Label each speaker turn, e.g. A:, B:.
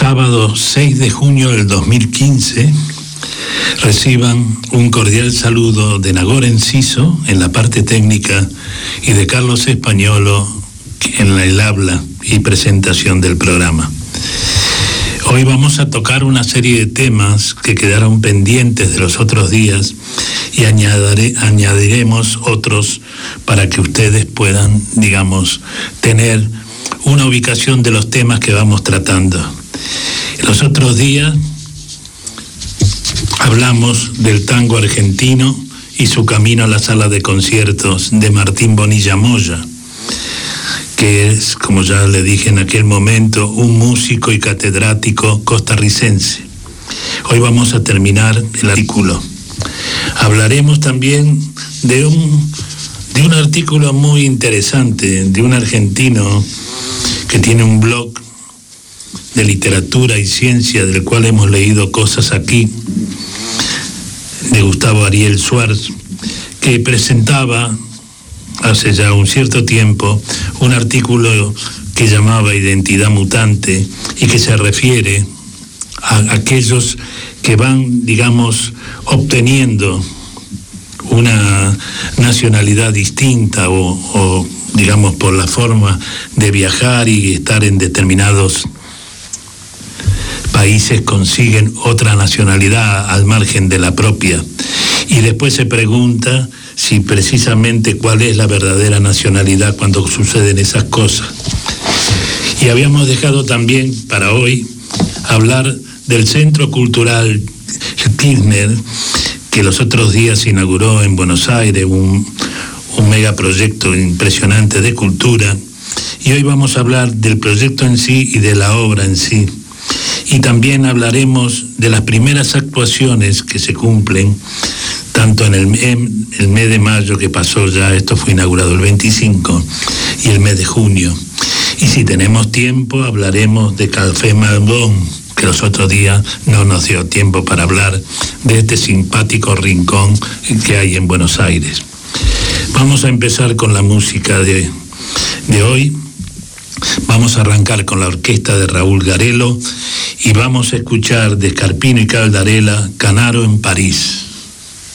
A: sábado 6 de junio del 2015, reciban un cordial saludo de Nagor Enciso en la parte técnica y de Carlos Españolo en el habla y presentación del programa. Hoy vamos a tocar una serie de temas que quedaron pendientes de los otros días y añadiremos otros para que ustedes puedan, tener una ubicación de los temas que vamos tratando. Los otros días hablamos del tango argentino y su camino a la sala de conciertos de Martín Bonilla Moya, que es, como ya le dije en aquel momento, un músico y catedrático costarricense. Hoy vamos a terminar el artículo. Hablaremos también de un artículo muy interesante de un argentino que tiene un blog de literatura y ciencia, del cual hemos leído cosas aquí, de Gustavo Ariel Suárez, que presentaba hace ya un cierto tiempo un artículo que llamaba Identidad Mutante y que se refiere a aquellos que van, obteniendo una nacionalidad distinta o por la forma de viajar y estar en determinados países consiguen otra nacionalidad al margen de la propia. Y después se pregunta si precisamente cuál es la verdadera nacionalidad cuando suceden esas cosas. Y habíamos dejado también para hoy hablar del Centro Cultural Kirchner, que los otros días se inauguró en Buenos Aires, un megaproyecto impresionante de cultura. Y hoy vamos a hablar del proyecto en sí y de la obra en sí. Y también hablaremos de las primeras actuaciones que se cumplen, tanto en el mes de mayo que pasó ya, esto fue inaugurado el 25, y el mes de junio. Y si tenemos tiempo, hablaremos de Café Malbón, que los otros días no nos dio tiempo para hablar de este simpático rincón que hay en Buenos Aires. Vamos a empezar con la música de hoy. Vamos a arrancar con la orquesta de Raúl Garelo y vamos a escuchar de Scarpino y Caldarella, Canaro en París.